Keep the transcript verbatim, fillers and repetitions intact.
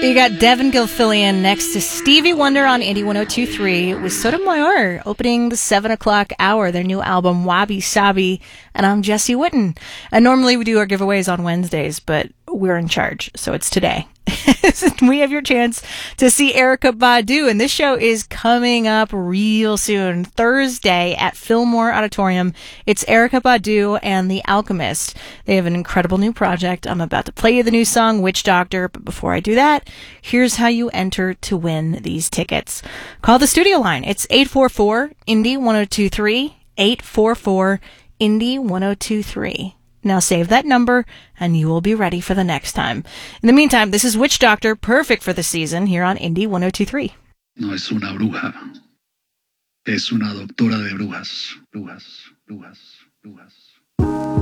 You got Devin Gilfillian next to Stevie Wonder on Indie one oh two point three with Sotomayor opening the seven o'clock hour, their new album Wabi Sabi, and I'm Jesse Witten. And normally we do our giveaways on Wednesdays, but we're in charge, so it's today. We have your chance to see Erykah Badu, and this show is coming up real soon, Thursday at Fillmore Auditorium. It's Erykah Badu and The Alchemist. They have an incredible new project. I'm about to play you the new song, Witch Doctor, but before I do that, here's how you enter to win these tickets. Call the studio line. It's eight four four, Indie one oh two three, eight four four, Indie one oh two three. Now save that number, and you will be ready for the next time. In the meantime, this is Witch Doctor, perfect for the season, here on Indie one oh two three. No es una bruja. Es una doctora de brujas. Brujas, brujas, brujas.